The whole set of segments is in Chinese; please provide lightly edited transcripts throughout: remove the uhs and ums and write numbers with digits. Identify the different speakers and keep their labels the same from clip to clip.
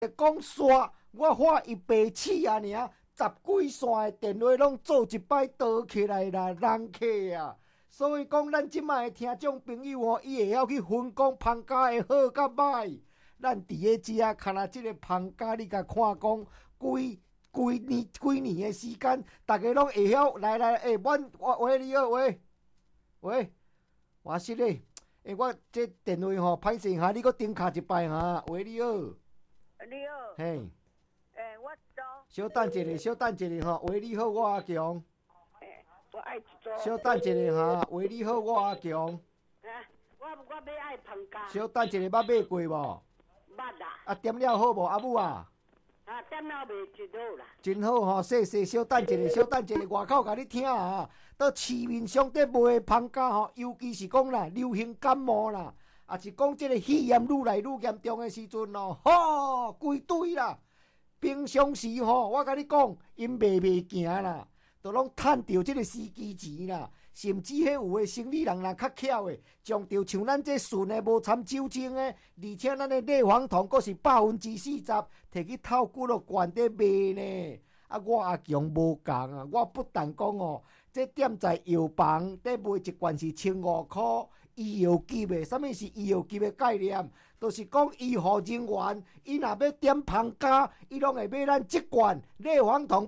Speaker 1: 讲刷，我花一百次啊，尔10几线的电话拢做一摆倒起来啦，人客啊。所以讲，咱即摆的听众朋友哦，伊会晓去分讲芳家的好甲歹。咱伫个遮，看若即个芳家，你甲看讲几年的时间，大家拢会晓来，喂你好，喂，我是咧，我这电话吼歹势哈，你搁顶卡一摆哈，喂你好，
Speaker 2: 你好，
Speaker 1: 嘿，
Speaker 2: 我做，
Speaker 1: 小等一下吼，喂你好，我阿强，
Speaker 2: 我爱一做，
Speaker 1: 小等一下哈，喂你好，我阿强，
Speaker 2: 我要爱芳家，
Speaker 1: 小等一下，捌买过无？
Speaker 2: 捌啦，
Speaker 1: 啊，点了好无？阿母啊？
Speaker 2: 点了袂真好啦，
Speaker 1: 真好吼，细小等一下，外口甲你听啊，到市面上伫卖芳家吼，尤其是讲啦，流行感冒啦，啊是讲即个肺炎愈来愈严重的时阵咯，吼，规堆啦。平常时吼，我甲你讲，因卖行啦，都拢趁着即个司机钱啦。甚至迄有诶生理人若较巧诶，将着像咱这纯诶无掺酒精诶，而且咱诶类黄酮阁是40%，摕去透骨咯灌底卖呢。啊，我阿强无共啊，我不但讲哦，这店在药房底卖一罐是1500块，医药级诶。什么是医药级诶概念？就是讲医护人员，伊若要点芳家，伊拢会买咱这罐类黄酮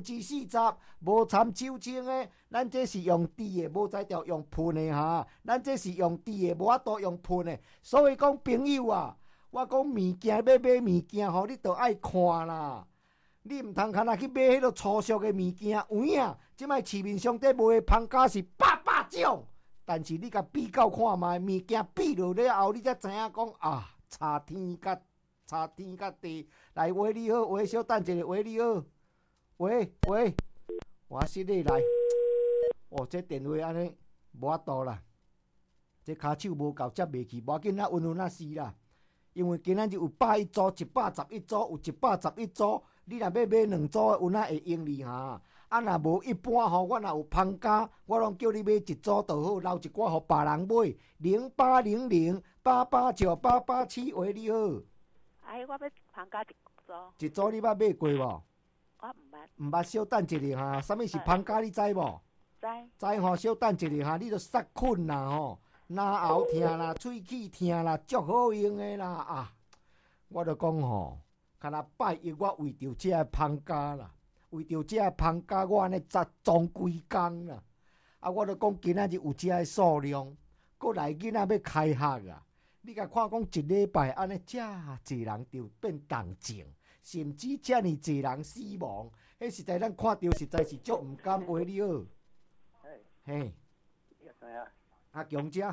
Speaker 1: 40%，无掺酒精诶。咱这是用滴诶，无在条用喷诶哈。咱这是用滴诶，无法度用喷诶。所以讲朋友啊，我讲物件要买物件吼，你都爱看啦。你毋通看若去买迄个粗俗的物件，有影，即摆市面上伫卖的芳家是百种，但是你甲比较看卖，物件比落了后，你才知影讲啊，差天甲地。来，喂你好，喂小等一下，喂你好，喂，我是你来。哦，这电话安尼无法度啦，这骹手无够接袂去，无要紧啦，运啦是啦。因为今仔日有101组、111组，有111组。你若要买2组的，有哪会用哩哈？啊，若无一般吼，我若有芳家，我拢叫你买1组就好，留一寡互别人买。0800889887，喂，你好。
Speaker 2: 我要芳家
Speaker 1: 一组你捌买过无？
Speaker 2: 我毋捌。
Speaker 1: 毋捌，小等一下哈。啥物是芳家？你知无？知吼，小等一下哈，你著杀菌啦吼。牙喉疼啦，喙齿疼啦，足好用的啦啊！我著讲吼，看若拜一我为着这个芳家啦，为着这个芳家，我安尼装规工啦。啊，我著讲今仔日有这个数量，过来囡仔要开学啊！你甲看讲一礼拜安尼，遮济人就变动静，甚至遮尔济人死亡，迄实在咱看到实在是足毋甘。喂，你好，嘿。阿强姐，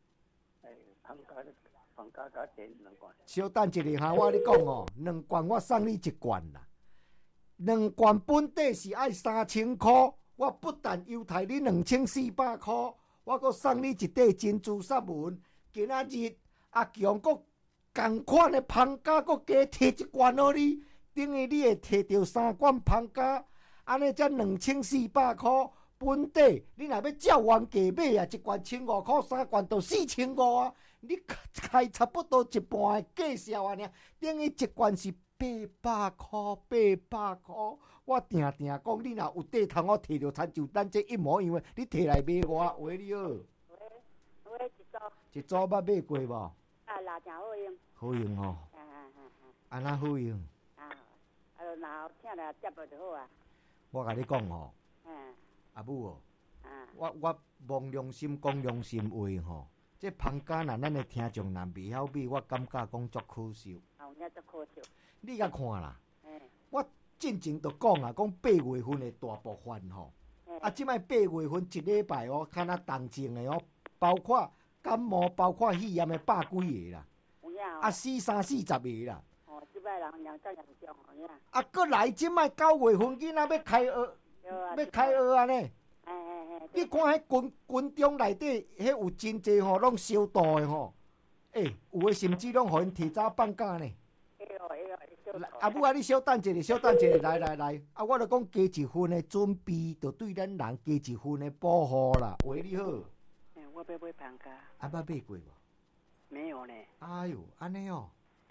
Speaker 3: 芳家加这2罐。
Speaker 1: 小等一下哈，我跟你讲哦，2罐我送你1罐啦。2罐本底是爱3000块，我不但优待你2400块，我阁送你一块珍珠纱纹。今仔日阿强阁同款的芳家，阁加摕1罐互你，等于你会摕到3罐芳家，安尼才2400块。本地你若要照原价买啊，1罐1500块，3罐就4500啊！你开差不多一半的价数啊，等于1罐是800块。我定讲，你若有底通，我摕着参照咱这一模一样的，你摕来买我。喂，你好。
Speaker 2: 喂，
Speaker 1: 一组捌买过无？
Speaker 2: 啦，真好用。
Speaker 1: 好用吼。安那好用？
Speaker 2: 然后请来接落就好啊。
Speaker 1: 我甲你讲吼。阿母哦，我望良心讲良心话吼，这芳家若咱的听众若袂晓买，我感觉讲足可笑。
Speaker 2: 足可笑。你
Speaker 1: 甲看啦，我进前就讲啊，讲8月份的大部分吼，啊，即摆8月份一礼拜哦，看那动静的哦，包括感冒，包括肺炎的100几个啦，啊，40-40个啦。
Speaker 2: 哦，即摆人真严重哦，
Speaker 1: 啊，搁来即摆9月份囡仔要开学。要开学安尼，你看迄军中内底，迄有真济吼，拢烧毒的吼，有诶甚至拢互因提早放假呢。阿母啊，你小等一下，来，啊，我著讲加1分的准备，著对咱人加1分的保护啦。喂，你好。
Speaker 3: 我要买芳家。
Speaker 1: 捌买过无？
Speaker 3: 没有呢。
Speaker 1: 哎呦，安尼哦。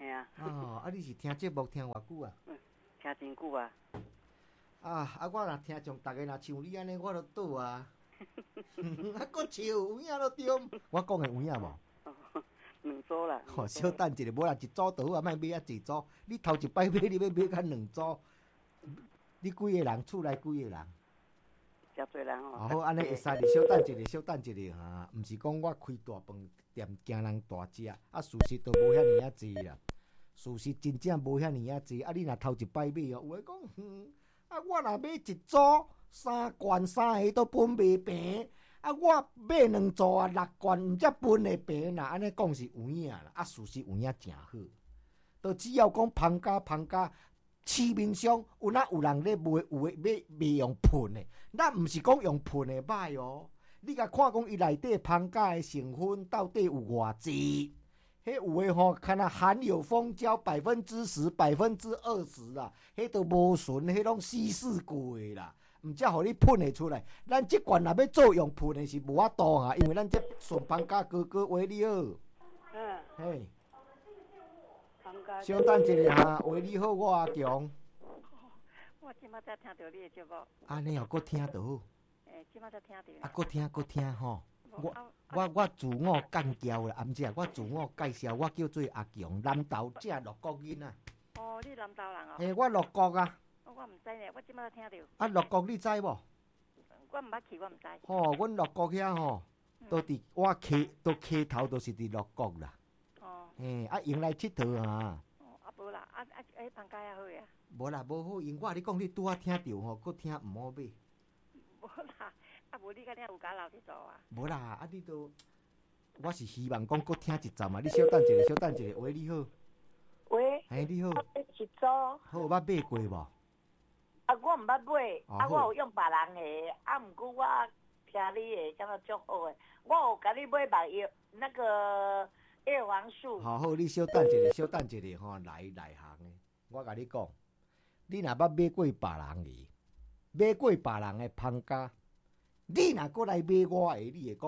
Speaker 3: 嘿啊。
Speaker 1: 哦，啊，你是听节目听偌久啊？
Speaker 3: 听真久啊。
Speaker 1: 我若听从逐个若像你安尼，我就倒啊。搁笑有影都对。我讲的有影无？
Speaker 3: 两组啦。
Speaker 1: 吼，小等一下，无啦，一组就好啊，莫买啊济组。你头一摆买，你要买甲两组。你几个人？厝内几个人？
Speaker 3: 真侪人哦。
Speaker 1: 好，安尼会使哩，小等一下，小等一下哈。毋是讲我开大饭店惊人大食，事实都无遐尼啊济啦。事实真正无遐尼啊济，你若头一摆买哦，有诶讲，我若买一组3罐3个都分袂平，我买2组6罐，毋则分会平啦。安尼讲是有影啦，事实有影诚好。都只要讲芳家。市面上有人咧卖，有诶卖用喷诶，咱毋是讲用喷诶歹哦。你甲看讲伊内底芳家诶成分到底有偌济？迄有诶吼，敢若含有蜂胶10%、20%啦，迄都无纯，迄拢稀过诶啦，毋则互你喷会出来。咱即罐若要做用喷诶是无法度啊，因为咱这纯芳家哥为你好。嘿。稍等一下哈，为你好，我阿强。
Speaker 2: 我即马才听到你的节目。
Speaker 1: 安尼哦，搁听到。
Speaker 2: 即马才听到。
Speaker 1: 搁听吼。我自我干交啦，毋是啊，我自我介绍，我叫做阿强，南投正鹿国囡仔。
Speaker 2: 哦，你南投人哦。
Speaker 1: 嘿，我鹿国啊。
Speaker 2: 我毋知呢，我即马才听
Speaker 1: 到。鹿国你知无？
Speaker 2: 我毋捌去，我毋知。
Speaker 1: 吼，阮鹿国遐吼，都伫我溪头，都是伫鹿国啦。
Speaker 2: 哦。
Speaker 1: 嘿，用来佚佗啊。
Speaker 2: 无啦，芳家也好呀。
Speaker 1: 无啦，无好用。我你讲你拄仔听着吼，搁听毋好买。
Speaker 2: 无啦，无你甲你有甲留去做啊？
Speaker 1: 无啦，你都，我是希望讲搁听一站嘛。你小等一下，喂，你好。
Speaker 4: 喂。
Speaker 1: 你好。
Speaker 4: 一组。
Speaker 1: 好，捌买过无？
Speaker 4: 我毋捌买，我有用别人的，毋过我听你的，感觉足好的。我有甲你买目药，那个。叶黄素。
Speaker 1: 好，你小等一下吼，内行的，我甲你讲，你若捌买过别人的，买过别人的芳家，你若过来买我的，你会讲，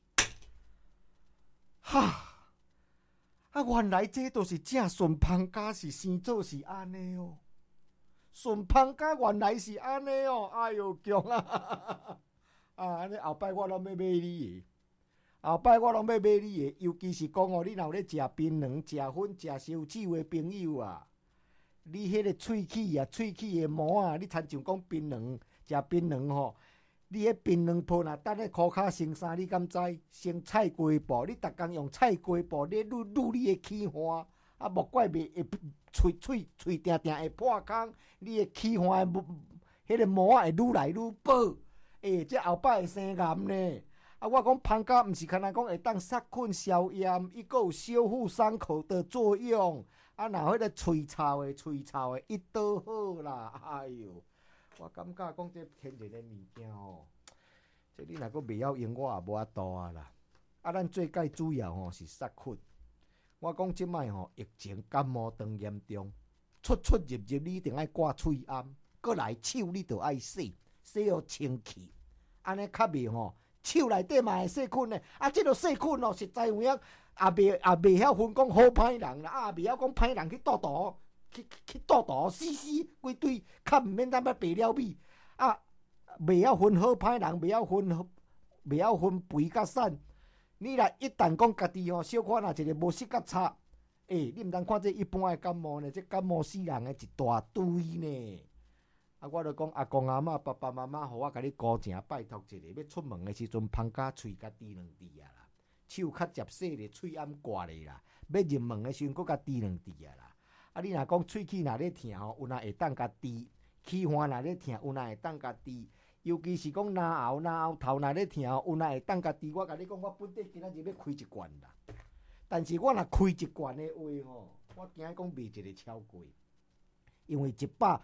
Speaker 1: 原来这都是正顺芳家，是生做是安尼哦，顺芳家原来是安尼哦，哎哟强啊！安尼后摆我拢要买你的。后摆我拢要买你的，尤其是讲哦，你若有咧食槟榔、食粉、食烧酒的朋友啊，你迄个喙齿的膜啊，你亲像讲槟榔、食槟榔吼，你迄槟榔泡若等咧裤骹先啥，你敢知？先菜瓜布，你逐工用菜瓜布咧捋你的齿环，莫怪袂会喙定会破空，你的齿环的迄个膜会愈来愈薄，这后摆会生癌呢。我讲芳家毋是干那讲会当杀菌消炎，伊阁有修复伤口的作用。若迄个喙臭的，伊倒好啦。哎哟，我感觉讲这天然的物件吼，这你若阁袂晓用，我也无法度啊啦。咱最解主要吼是杀菌。我讲即摆吼疫情感冒当严重，出入你一定爱挂喙罨，阁来手你着爱洗互清气，安尼较袂吼。手内底嘛会细菌呢，即个细菌哦，实在有影袂晓分讲好歹人啦，也袂晓讲歹人去倒死规堆，较毋免咱要白了米袂晓分好歹人，袂晓分肥甲瘦。你若一旦讲家己小可一个无适甲差，你毋通看这一般的感冒呢，这感冒死人的一大堆呢。我就讲阿公阿嬷、爸爸妈妈，互我甲你高正拜托一下，要出门的时阵，芳家喙甲滴两滴啊啦，手较接洗咧，喙暗挂咧啦。要入门的时阵，搁甲滴两滴啊啦。你若讲喙齿若咧疼吼，有哪会当甲滴；齿环若咧疼，有哪会当甲滴。尤其是讲咽喉头若咧疼，有哪会当甲滴。我甲你讲，我本地今仔日要开一罐啦。但是我若开一罐的话吼，我惊讲卖一个超过，因为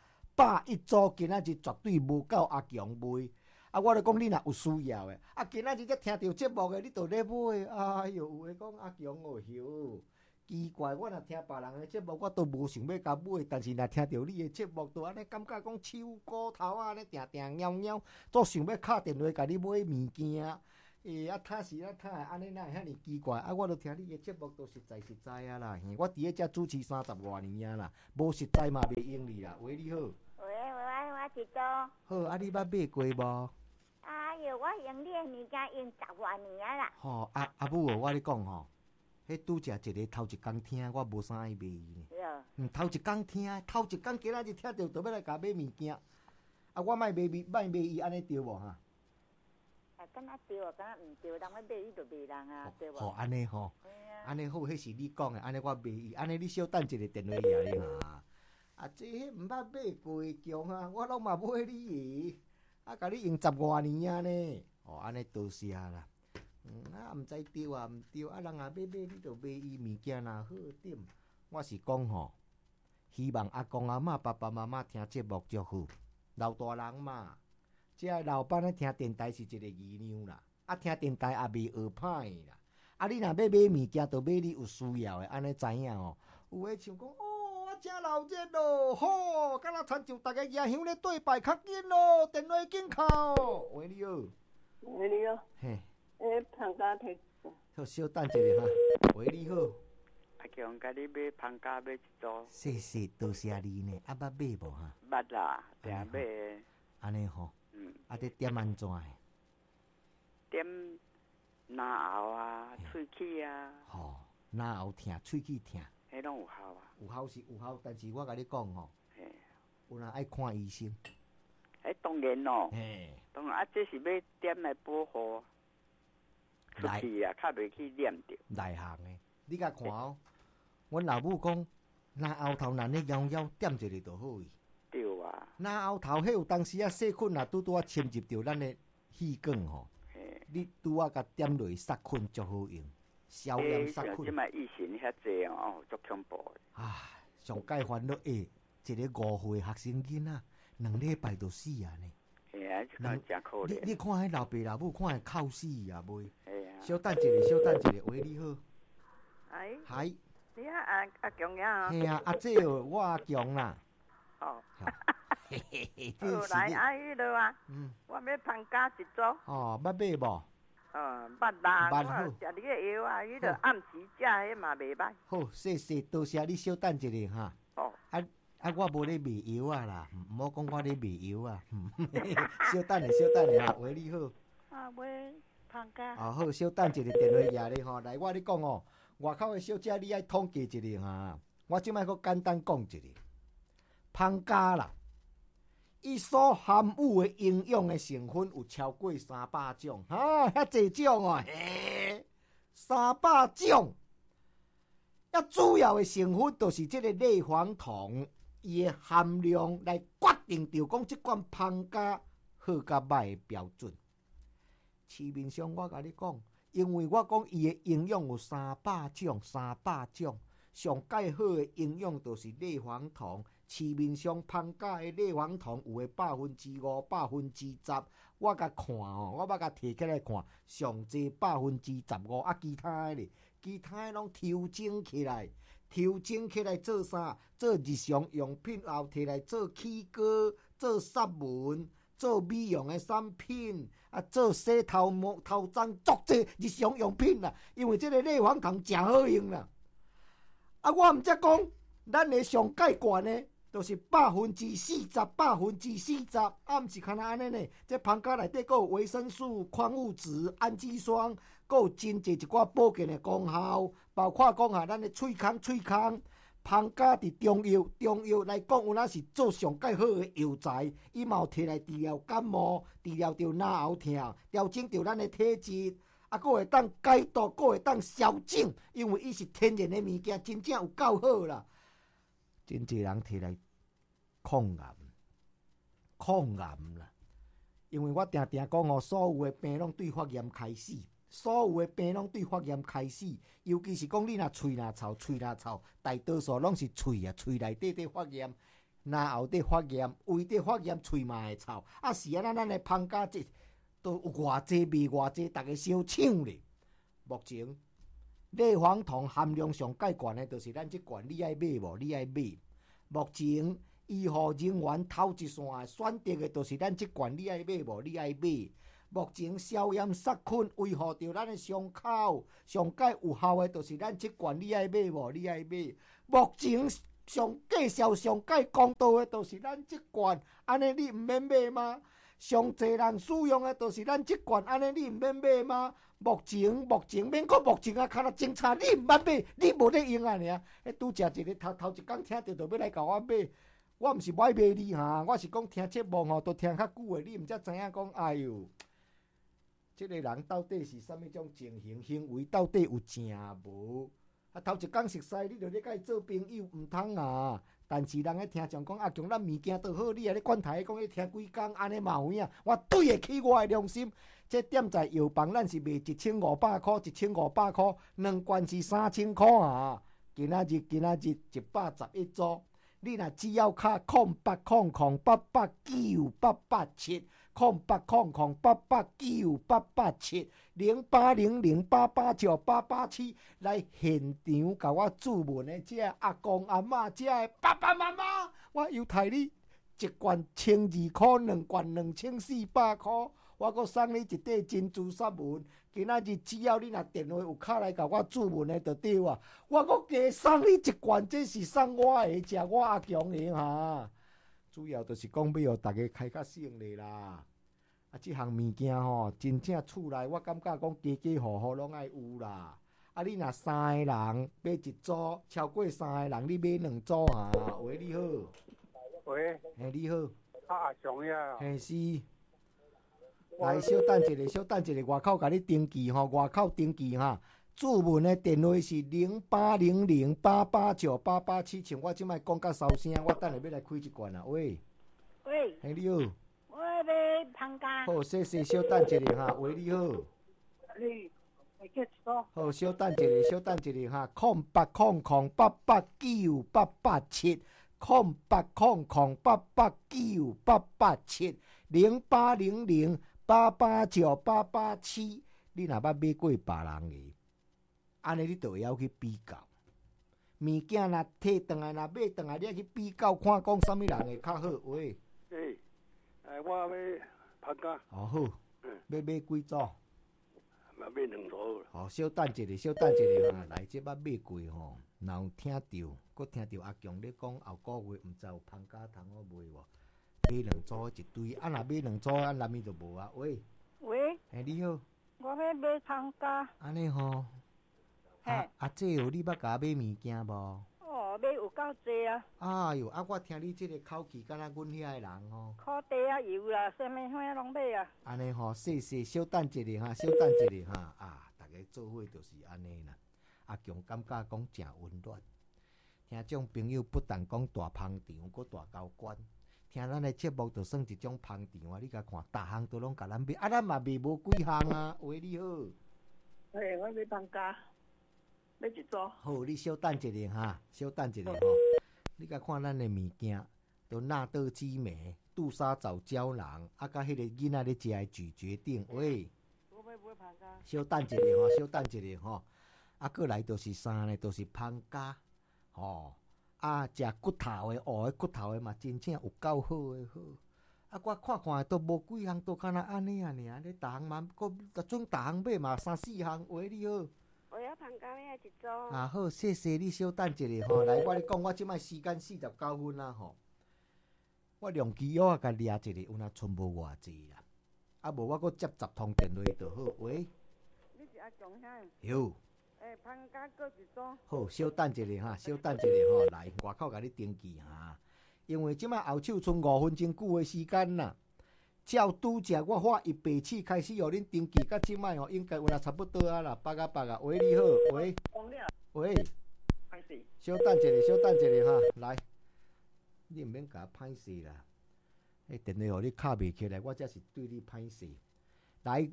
Speaker 1: 110组今仔日绝对无够阿强卖。我就讲你若有需要的，今仔日才听到节目的，你就咧买。哎哟，有诶讲阿强哦哟，奇怪，我若听别人的节目，我都无想要甲买，但是若听到你的节目，都安尼感觉讲手骨头安尼定喵，做想要敲电话甲你买物件。 他是安尼哪会遐尼奇怪？我都听你的节目都实在啊啦，我伫咧遮主持30多年啊啦，无实在嘛袂用你啦。喂，你好。
Speaker 5: 喂，我是周。
Speaker 1: 好，你捌买过无？
Speaker 5: 哎哟，我用你的物件用10多年啦。
Speaker 1: 吼，阿母哦，我咧讲吼，迄拄则一个头一工听，我无啥爱买伊呢。头一工听，今仔日听着，就要来甲买物件。我莫买伊，安尼对无哈？
Speaker 5: 敢若对哦，敢若毋对，人要买伊就卖人啊，对无？
Speaker 1: 吼，安尼吼，安尼好，迄是你讲的，安尼我买伊，安尼你小等一个电话尔咧哈。这迄毋捌买过强啊，我拢嘛买你的，甲你用10多年啊呢。安尼多谢啦。毋知对啊，毋对人若要买，你就买伊物件若好点。我是讲吼，希望阿公阿嬷、爸爸妈妈听节目足好，老大人嘛。这老板咧听电台是一个姨娘啦，听电台也袂学歹啦。你若要买物件，就买你有需要的，安尼知影哦。有诶像讲我真老热咯，吼，敢若亲像逐个夜香咧对拜较紧咯，电话紧敲。喂，你好。
Speaker 3: 喂，你好。
Speaker 1: 嘿。
Speaker 3: 芳家摕。
Speaker 1: 好，小等一下哈。喂，你好。
Speaker 3: 阿强，甲你买芳家买一组。
Speaker 1: 谢谢，多谢你呢。捌买无哈？
Speaker 3: 捌啦，定买。
Speaker 1: 安尼吼。这点安怎的？
Speaker 3: 点咽喉啊，喙齿啊。
Speaker 1: 吼，咽喉疼，喙齿疼。
Speaker 3: 迄拢有效啊。
Speaker 1: 有效是有效，但是我甲你讲吼，有人爱看医生。
Speaker 3: 当然咯。当然这是要点来保护出去啊，较袂去黏着。内
Speaker 1: 行的，你甲看哦。阮老母讲，咽喉头难咧摇摇，点一个就好去。
Speaker 3: 对啊，
Speaker 1: 咽喉头迄有当时细菌拄侵入着咱的气管吼，你甲点落杀菌足好用，消炎杀菌。
Speaker 3: 即摆疫情遐济哦，足恐怖的。
Speaker 1: 上介烦恼一个5岁学生囡仔，2礼拜就死啊呢。
Speaker 3: 真可怜。
Speaker 1: 你看迄老爸老母看会哭死啊袂？小等一个，喂，你好。嗨。
Speaker 4: 你阿强呀？
Speaker 1: 嘿啊，这我阿强啦。
Speaker 4: 哦，
Speaker 1: 好
Speaker 4: 来阿姨了啊！我要芳家一组。
Speaker 1: 捌买无？
Speaker 4: 捌啦，我食你个药啊，伊着暗时食，迄嘛袂歹。
Speaker 1: 好，谢谢，多谢你小等一下哈。我无咧卖药啊啦，毋好讲我咧卖药啊。小等下哈，喂，你好。
Speaker 4: 买芳家。
Speaker 1: 好，小等一个电话页咧吼，来，我咧讲哦，外口的小姐你爱统计一下哈，我即摆佫简单讲一下。芳家啦，伊所含有的营养的成分有超过300种，遐济种哦，300种。主要的成分就是这个类黄酮，伊的含量来决定着讲即款芳家好甲歹的标准。市面上我甲你讲，因为我讲伊的营养有300种，上介好的营养就是类黄酮。市面上芳家的类黄酮有的5%、10%，我甲看哦，我捌甲摕起来看，上济15%，其他的咧，其他的拢调整起来做啥？做日常用品，后摕来做起膏、做纱文、做美容的产品，做洗头妆，足济日常用品啦。因为这个类黄酮真好用啦。我毋则讲，咱的上介悬呢。就是40%，毋是看安尼呢。这芳家内底佫有维生素、矿物质、氨基酸，佫有真济一寡保健的功效，包括讲咱的喙康。芳家伫中药来讲，有那是做上介好的药材，伊嘛有摕来治疗感冒，治疗着咽喉疼，调整着咱的体质，佫会当解毒，佫会当消肿，因为伊是天然的物件，真正有够好啦。真济人摕来抗癌啦，因为我定讲哦，所有的病拢对发炎开始，尤其是讲你若喙若臭，大多数拢是喙内底发炎，咽喉底发炎，胃底发炎，喙嘛会臭。是安咱的芳家这都有偌济味，大家烧抢咧。目前类黄酮含量上介悬的，就是咱这罐，你爱买无？你爱买。目前医护人员头一线选择的，就是咱这罐，你爱买无？你爱买。 目前消炎杀菌维护着咱的伤口，上界有效的，就是咱这罐你爱买无？你爱买。目前上介绍、上界公道的，就是咱这罐，安尼你毋免买吗？上济人使用的，就是咱这罐，安尼你毋免买吗？目前免讲目前啊，看若真差，你毋捌买，你无咧用啊尔。拄则一个头一工听着，就要来甲我买。我毋是歹买你哈，我是讲听节目吼，都听较久的，你毋才知影讲，哎哟。这个人到底是啥物种情形？行为到底有正无？啊，头一工熟悉，你著咧甲伊做朋友，毋通啊！但是人咧听讲阿强，咱物件都好，你还咧管台讲咧听几工，安尼嘛有影？我对得起我的良心。这点在药房，咱是卖1500块，1500块，2罐是3000块啊！今仔日111组，你若只要卡0800889887。0800889887，0800889887来现场甲我注文的这阿公阿嬷，这爸爸妈妈，我又替你一罐1200块，2罐2400块，我阁送你一块珍珠纱文。今仔日只要你若电话有卡来甲我注文的就对啊，我阁加送你一罐，这是送我的，食我阿强的哈。主要就是讲要互大家开较省咧啦。啊，即项物件吼，真正厝内我感觉讲家家户户拢爱有啦。啊，你若3个人买一组，超过3个人你买2组啊。喂，你好。
Speaker 6: 喂。
Speaker 1: 嘿，你好。
Speaker 6: 阿强呀。
Speaker 1: 嘿，是。来，稍等一下，外口甲你登记吼，外口登记哈。注文的电话是0800889887，像我即摆讲甲收声，我等下要来开一罐啊。喂。
Speaker 5: 喂。
Speaker 1: 嘿，你好。
Speaker 5: 我要买香蕉。
Speaker 1: 好，谢，稍等一下哈。喂，你好。
Speaker 6: 你叫一组。
Speaker 1: 好，稍等一下哈。0800889887，0800889887，你若捌买过别人的，安尼你就会晓去比较。物件若摕转来，若买转来，你要去比较看，讲啥物人会较好。喂。
Speaker 6: 我要香蕉。
Speaker 1: 哦好，要买几组？
Speaker 6: 买2组。
Speaker 1: 好，稍等一下哈。来，这捌买过吼，若有听到，佮听到阿强咧讲后个月毋知有香蕉通好卖无？买2组一堆，啊若买2组，啊南面就无啊。喂。
Speaker 5: 喂。
Speaker 1: 嘿，你好。
Speaker 5: 我要买香蕉。
Speaker 1: 安尼吼。
Speaker 5: 嘿。
Speaker 1: 这有你捌甲我买物件无？
Speaker 5: 买有够济啊！
Speaker 1: 哎哟，我听你这个口气，敢若阮遐个人吼。
Speaker 5: 烤地啊油啦，啥物啥拢买啊。
Speaker 1: 安尼吼，稍等一下哈，啊，大家做伙就是安尼啦。阿强感觉讲诚温暖，听种朋友不但讲大捧场，搁大高官，听咱的节目就算一种捧场啊！你甲看，逐项都拢甲咱买，啊，咱嘛卖无几项啊。喂，你好。
Speaker 4: 嘿，我买香蕉。买一组。
Speaker 1: 好，你稍等一下哈，吼。你甲看咱的物件，都纳豆紫梅、杜莎藻胶囊，啊，甲迄个囡仔咧食的咀嚼顶。喂。
Speaker 5: 我买香蕉。
Speaker 1: 稍等一下吼。啊，过来就是啥呢？就是香蕉，吼。啊，食骨头的，的骨头的嘛，真正有够好的好。啊，我看都无几项，都敢若安尼啊尔。你逐项嘛，各种逐项买嘛3-4项。喂，你好。
Speaker 5: 我要香蕉要一组。
Speaker 1: 啊好，谢你稍等一下吼。来，我咧讲，我即摆时间49分啦吼。我量机药啊，甲掠一个，有若剩无偌济啦。啊无我阁接10通电话就好。喂。
Speaker 5: 你是阿强兄？
Speaker 1: 有。
Speaker 5: 香蕉各一组。
Speaker 1: 好，稍等一下吼。来，外口甲你登记哈。因为即摆后手剩5分钟久的时间啦。照拄则我发100次开始互恁登记，到即摆吼应该有啦差不多啊啦，8啊。喂，你好，喂。喂。
Speaker 4: 歹势。
Speaker 1: 稍等一下哈，来，你毋免甲我歹势啦。电话互你敲袂起来，我才是对你歹势。来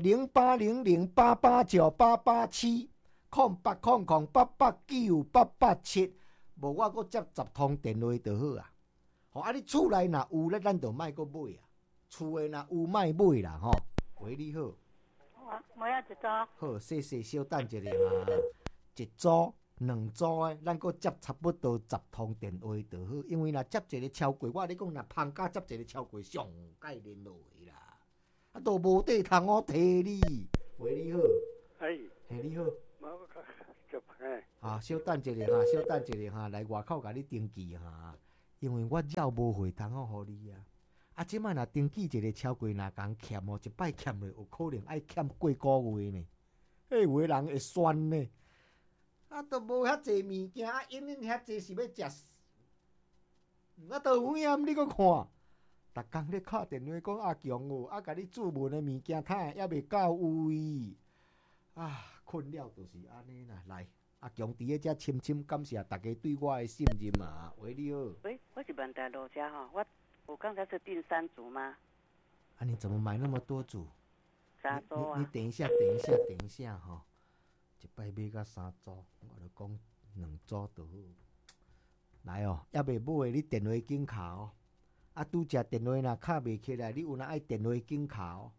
Speaker 1: ，0800889887，0800889887，无我阁接10通电话就好啊。吼，啊，你厝内若有咧，咱就莫阁买啊。厝诶若有莫买啦吼。喂，你好。
Speaker 5: 我要一组。
Speaker 1: 好，稍等一下哈，一组。2组诶，咱阁接差不多10通电话就好，因为若接一个超过，我咧讲若香蕉接一个超过上界联络诶啦。 啊，都无地通我摕你。喂，你好。
Speaker 6: 哎，
Speaker 1: 嘿，你好。
Speaker 6: 我接嘿。
Speaker 1: 啊，稍等一下哈，稍等一下哈，来外口甲你登记哈，因为我绕无回通我互你啊。啊，即摆若登记一个超过若共欠哦，一摆欠落有可能爱欠过个月呢。有的人会酸呢。啊，都无遐济物件，啊，因遐济是要食。啊，都有影你搁看，逐工咧敲电话讲阿强哦，啊，甲你注文的物件摊还袂到位。啊，困了就是安尼啦。来，阿强伫咧遮深深感谢大家对我的信任啊。喂，你好。
Speaker 3: 喂，我是万达路家哈，我刚才是订3组吗？
Speaker 1: 啊，你怎么买那么多组
Speaker 3: 3组啊？
Speaker 1: 你等一下哈，一摆买到3组，我就讲2组就好。来哦，还袂买的你电话紧卡哦。啊，拄只电话若卡袂起来，你有哪爱电话紧卡哦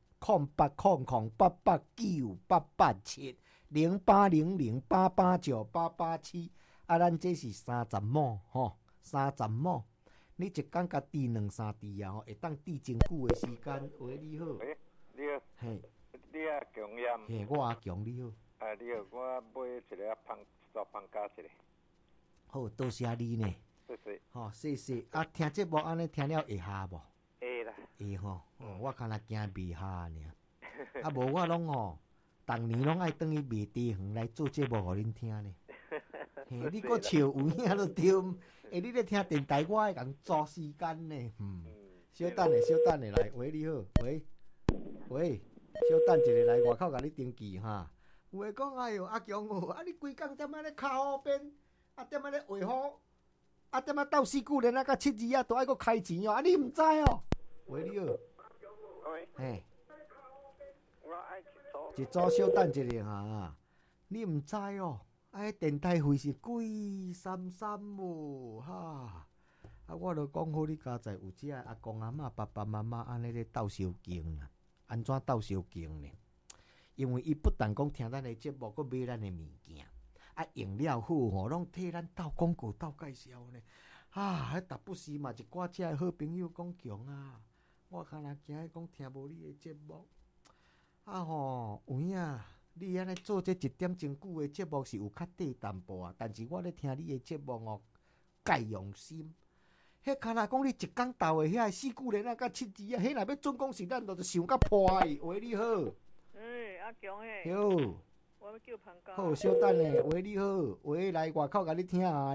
Speaker 1: ？08008898890800889887，啊，咱这是30亩吼，30亩。你一工甲滴2-3滴啊，会当滴真久的时间。喂，你好。
Speaker 7: 喂，你好。
Speaker 1: 嘿。
Speaker 7: 你啊，强炎。
Speaker 1: 嘿，我阿强，你好。
Speaker 7: 啊，你好，我买一个放假一个。
Speaker 1: 好，多谢你呢。
Speaker 7: 谢谢。
Speaker 1: 吼，谢谢。啊，听节目安尼听了会下无？
Speaker 7: 会啦。
Speaker 1: 会吼，我敢若惊袂下尔。啊，无我拢吼，逐年拢爱转去卖地园来做节目互恁听呢。嘿，你搁笑有影就对。你咧听电台，我会共抓时间呢。稍等下，来，喂，你好，喂，稍等一下，来外口甲你登记哈。有诶讲，哎哟，阿强哦，啊你规工踮仔咧骹好边，啊踮仔咧画好，啊踮仔斗4句连甲7字啊，都爱搁开钱哦，啊你毋知哦？喂，你好。
Speaker 7: 喂。
Speaker 1: 嘿。
Speaker 7: 我爱
Speaker 1: 一组稍等一下哈，你毋知哦？电台费是贵33哦，哈！啊，我著讲好你家在有只阿公阿嬷、爸爸妈妈安尼咧斗相敬啦，安怎斗相敬呢？因为伊不但讲听咱的节目，佮买咱的物件，啊用了好吼，拢替咱斗广告、斗介绍呢。啊，迄达不时嘛，一寡只好朋友讲强啊，我敢若惊讲听无你的节目，啊吼有影。你安尼做这1点钟久的节目是有较短淡薄啊，但是我咧听你的节目哦，介用心。迄敢若讲你一工斗的遐4句连甲7字啊，迄若要准讲是咱就想甲破去。喂，你好。
Speaker 8: 阿强嘿。
Speaker 1: 好。
Speaker 8: 我要叫潘哥。
Speaker 1: 好，稍等咧。喂，你好。喂，来外口甲你听啊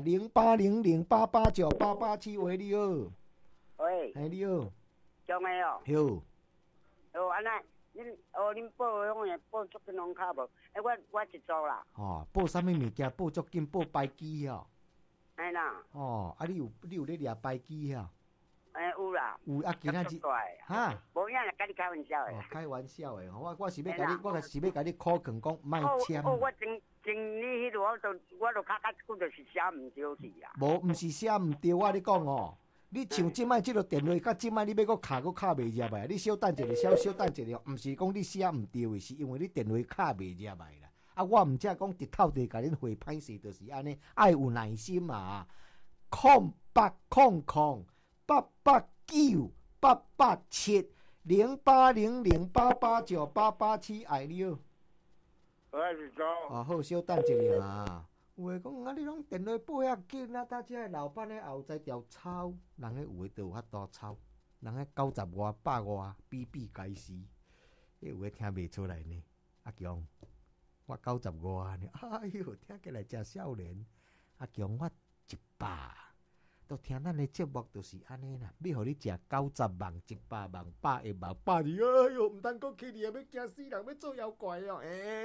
Speaker 1: ，0800889887。喂，你好。
Speaker 2: 喂。
Speaker 1: 嘿，你好。
Speaker 2: 强的哦。
Speaker 1: 好。
Speaker 2: 哦，安尼。恁报迄个报足紧拢卡无？我一组啦。
Speaker 1: 哦，报啥物物件？报足紧，报排机哦。
Speaker 2: 哎啦。
Speaker 1: 哦，啊，你有咧掠排机哦？
Speaker 2: 有啦。
Speaker 1: 有啊，今仔日哈。
Speaker 2: 无影啦，甲你开玩笑的。
Speaker 1: 开玩笑的，我是要甲你，我是要甲你考劝讲，莫签。
Speaker 2: 我前你迄落我都卡久，就是写毋对去啦。
Speaker 1: 无，毋是写毋对，我咧讲哦。你像即摆即个电话，甲即摆你要搁卡袂入来，你稍等一下，稍等一下，毋是讲你写毋对的，是因为你电话卡袂入来啦。啊，我毋则讲直透地甲恁回歹势，就是安尼，爱有耐心啊。08008898898878870800889887，爱你哦。
Speaker 7: 我是做。
Speaker 1: 啊，好，稍等一下啊。有诶讲啊，你拢电话报遐紧啊！搭遮个老板咧后在条抄，人咧有诶都有法度抄，人咧90外、100外，比该死，有诶听袂出来呢。阿强，我90外呢，哎哟，听起来真少年。阿强，我100，都听咱诶节目就是安尼啦。要互你食90万、100万、100万、120，哎哟，毋通讲去你要惊死人，要做妖怪哦，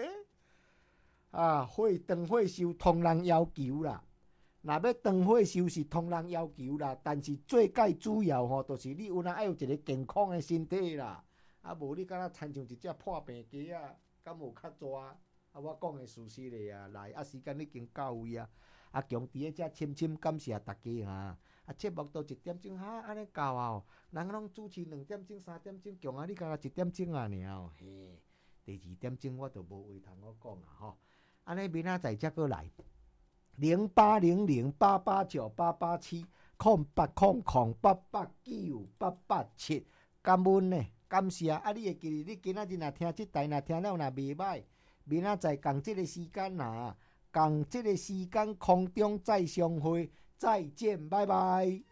Speaker 1: 啊，会长会收通人要求啦，若要长会收是通人要求啦，但是最介主要吼，就是你有哪爱有一个健康的身体啦，啊无你敢若亲像一只破病鸡啊，敢有较蛇？啊，我讲的事实咧啊，来啊，时间已经到位啊，啊强伫咧遮深深感谢大家啊，啊节目到1点钟哈，安尼到啊，人拢主持2点钟、3点钟，强啊你敢若1点钟啊尔嘿，第2点钟我就无话通我讲啊吼。安尼明仔载才过来，0800889887，0800889887，感恩呢， 感谢啊！你会记得你今仔日若听即台，若听了若袂歹，明仔载共即个时间共即个时间空中再相会，再见，拜拜。